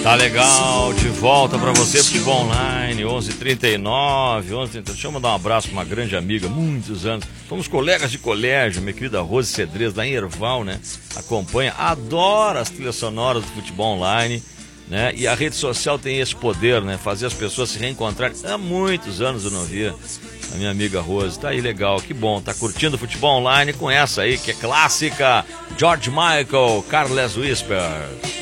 Tá legal, de volta pra você, Futebol Online, 11h39, 11h30. Deixa eu mandar um abraço pra uma grande amiga, muitos anos. Fomos colegas de colégio, minha querida Rose Cedrez, lá em Erval, né? Acompanha, adora as trilhas sonoras do Futebol Online, né? E a rede social tem esse poder, né? Fazer as pessoas se reencontrarem. Há muitos anos eu não via a minha amiga Rose. Tá aí legal, que bom. Tá curtindo o Futebol Online com essa aí, que é clássica. George Michael, Careless Whisper.